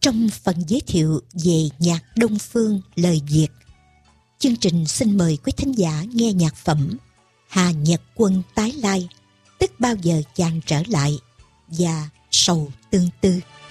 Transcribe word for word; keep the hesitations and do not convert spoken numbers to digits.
Trong phần giới thiệu về nhạc Đông Phương lời Việt, chương trình xin mời quý thính giả nghe nhạc phẩm Hà Nhật Quân tái lai, tức Bao giờ chàng trở lại và Sầu tương tư.